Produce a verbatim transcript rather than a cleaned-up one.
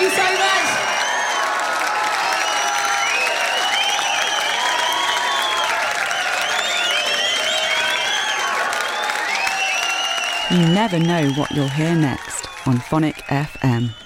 you so much. You never know what you'll hear next on Phonic F M.